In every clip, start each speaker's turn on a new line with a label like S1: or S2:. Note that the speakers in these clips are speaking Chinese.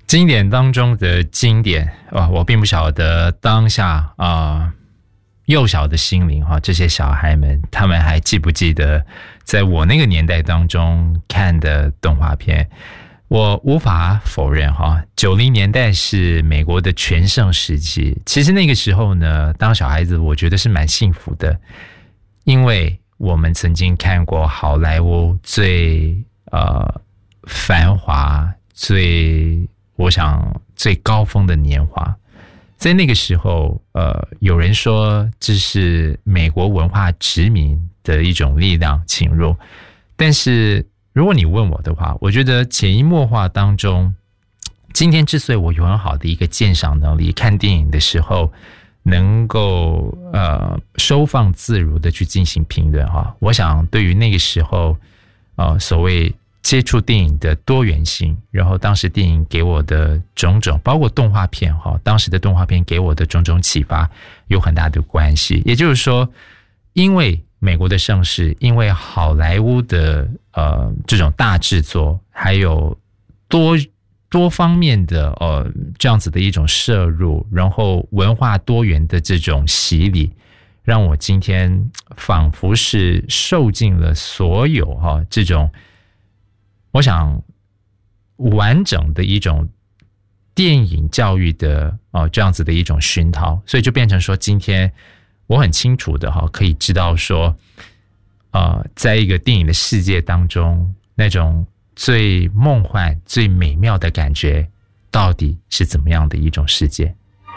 S1: 经典当中的经典我并不晓得当下幼小的心灵这些小孩们他们还记不记得在我那个年代当中看的动画片。我无法否认90年代是美国的全盛时期，其实那个时候呢，当小孩子我觉得是蛮幸福的，因为我们曾经看过好莱坞最繁华我想最高峰的年华。在那个时候有人说这是美国文化殖民的一种力量侵入，但是如果你问我的话，我觉得潜移默化当中，今天之所以我有很好的一个鉴赏能力，看电影的时候能够收放自如的去进行评论我想对于那个时候所谓接触电影的多元性，然后当时电影给我的种种，包括动画片当时的动画片给我的种种启发有很大的关系。也就是说，因为美国的盛世，因为好莱坞的这种大制作，还有多方面的这样子的一种摄入，然后文化多元的这种洗礼，让我今天仿佛是受尽了所有这种我想完整的一种电影教育的这样子的一种熏陶，所以就变成说今天我很清楚的可以知道说在一个电影的世界当中，那种最梦幻最美妙的感觉到底是怎么样的一种世界。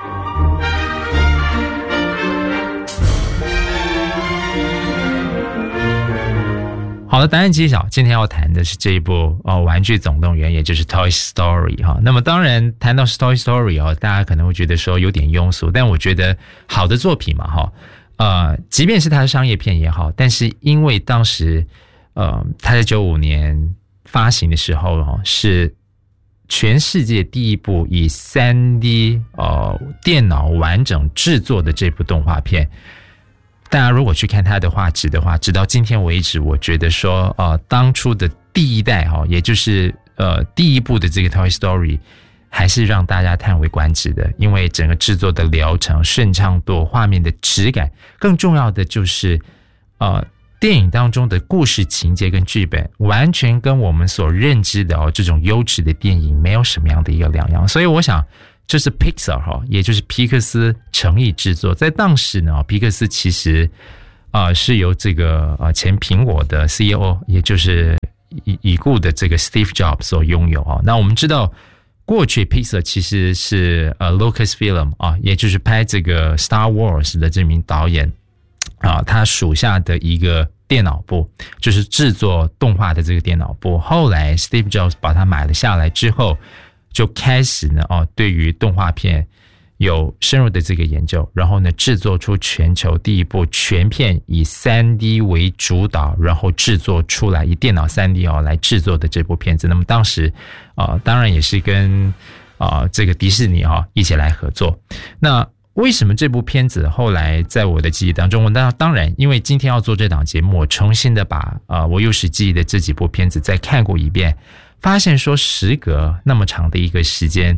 S1: 好了，答案揭晓，今天要谈的是这一部玩具总动员，也就是 Toy Story 那么当然谈到 Toy Story 大家可能会觉得说有点庸俗，但我觉得好的作品嘛即便是它的商业片也好，但是因为当时它在95年发行的时候是全世界第一部以 3D 电脑完整制作的这部动画片。大家如果去看它的画质的话，直到今天为止，我觉得说当初的第一代也就是第一部的这个 Toy Story 还是让大家叹为观止的，因为整个制作的流程顺畅度，画面的质感，更重要的就是电影当中的故事情节跟剧本完全跟我们所认知的这种优质的电影没有什么样的一个两样。所以我想就是 Pixar 也就是皮克斯诚意制作，在当时呢皮克斯其实是由这个前苹果的 CEO 也就是已故的这个 Steve Jobs 所拥有那我们知道过去 Pixar 其实是Lucasfilm 也就是拍这个 Star Wars 的这名导演他属下的一个电脑部，就是制作动画的这个电脑部。后来 Steve Jobs 把它买了下来之后，就开始呢对于动画片有深入的这个研究，然后呢制作出全球第一部全片以 3D 为主导，然后制作出来以电脑 3D 来制作的这部片子。那么当时当然也是跟这个迪士尼一起来合作。那为什么这部片子后来在我的记忆当中，当然因为今天要做这档节目，我重新的把我幼时记忆的这几部片子再看过一遍，发现说时隔那么长的一个时间，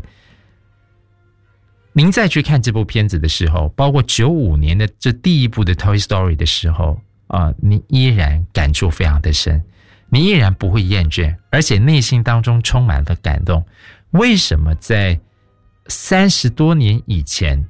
S1: 您再去看这部片子的时候，包括95年的这第一部的 Toy Story 的时候你依然感触非常的深，你依然不会厌倦，而且内心当中充满了感动。为什么在30多年以前，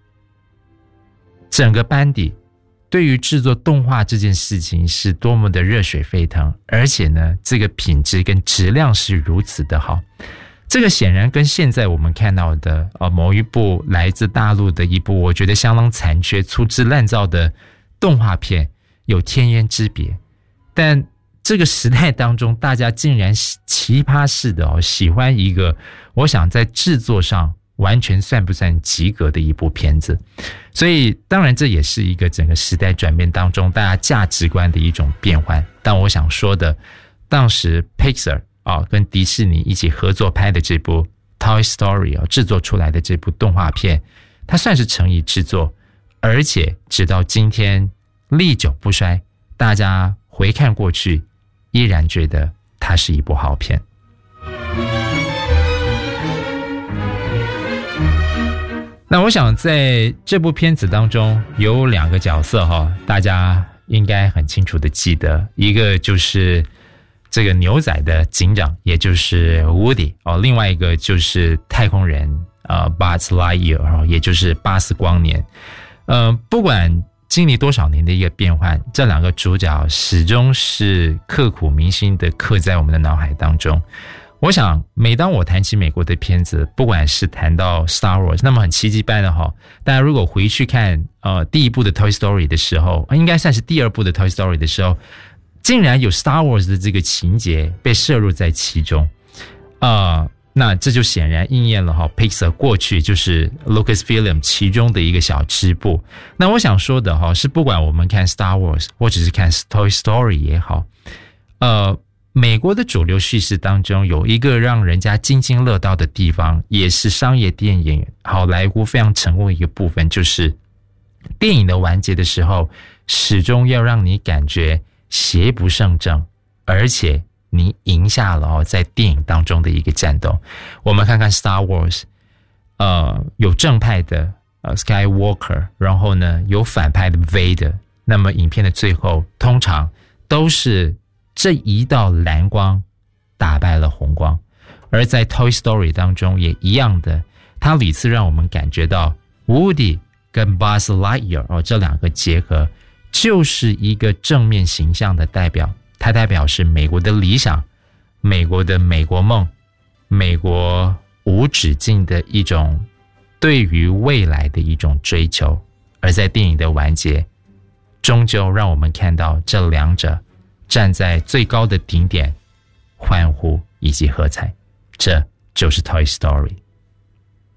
S1: 整个班底对于制作动画这件事情是多么的热血沸腾，而且呢这个品质跟质量是如此的好。这个显然跟现在我们看到的某一部来自大陆的一部我觉得相当残缺粗制滥造的动画片有天渊之别。但这个时代当中，大家竟然奇葩式的喜欢一个我想在制作上完全算不算及格的一部片子。所以当然这也是一个整个时代转变当中大家价值观的一种变换。但我想说的，当时 Pixar跟迪士尼一起合作拍的这部 Toy Story 制作出来的这部动画片，它算是诚意制作，而且直到今天历久不衰，大家回看过去依然觉得它是一部好片。 那我想在这部片子当中有2个角色哈，大家应该很清楚的记得，一个就是这个牛仔的警长，也就是 Woody 哦，另外一个就是太空人Buzz Lightyear 也就是巴斯光年。不管经历多少年的一个变换，这2个主角始终是刻骨铭心的刻在我们的脑海当中。我想每当我谈起美国的片子，不管是谈到 Star Wars， 那么很奇迹般的哈，大家如果回去看第1部的 Toy Story 的时候，应该算是第2部的 Toy Story 的时候，竟然有 Star Wars 的这个情节被摄入在其中。那这就显然应验了哈 Pixar 过去就是 Lucasfilm 其中的一个小支部。那我想说的哈是，不管我们看 Star Wars 或者是看 Toy Story 也好，美国的主流叙事当中有一个让人家津津乐道的地方，也是商业电影好莱坞非常成功的一个部分，就是电影的完结的时候，始终要让你感觉邪不胜正，而且你赢下了在电影当中的一个战斗。我们看看 Star Wars， 有正派的Skywalker， 然后呢有反派的 Vader， 那么影片的最后通常都是这一道蓝光打败了红光。而在 Toy Story 当中也一样的，它屡次让我们感觉到 Woody 跟 Buzz Lightyear 这2个结合就是一个正面形象的代表，它代表是美国的理想，美国的美国梦，美国无止境的一种对于未来的一种追求。而在电影的完结，终究让我们看到这2者站在最高的顶点，欢呼以及喝彩，这就是 Toy Story。